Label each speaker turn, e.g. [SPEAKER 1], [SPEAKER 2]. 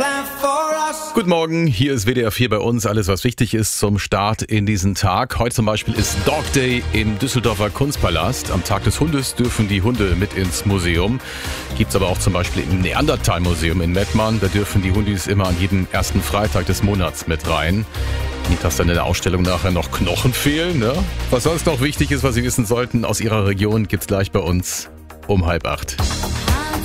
[SPEAKER 1] Guten Morgen, hier ist WDR 4 bei uns. Alles, was wichtig ist zum Start in diesen Tag. Heute zum Beispiel ist Dog Day im Düsseldorfer Kunstpalast. Am Tag des Hundes dürfen die Hunde mit ins Museum. Gibt's aber auch zum Beispiel im Neandertal-Museum in Mettmann. Da dürfen die Hundis immer an jedem ersten Freitag des Monats mit rein. Nicht, dass dann in der Ausstellung nachher noch Knochen fehlen, ne? Was sonst noch wichtig ist, was Sie wissen sollten aus Ihrer Region, gibt's gleich bei uns um 7:30.